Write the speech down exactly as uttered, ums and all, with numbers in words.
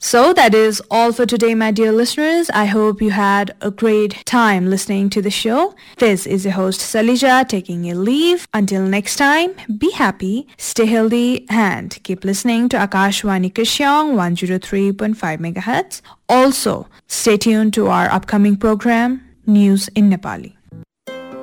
So that is all for today, my dear listeners. I hope you had a great time listening to the show. This is your host Salija taking a leave. Until next time, be happy, stay healthy, and keep listening to Akashwani Kishyong one oh three point five megahertz. Also, stay tuned to our upcoming program, News in Nepali.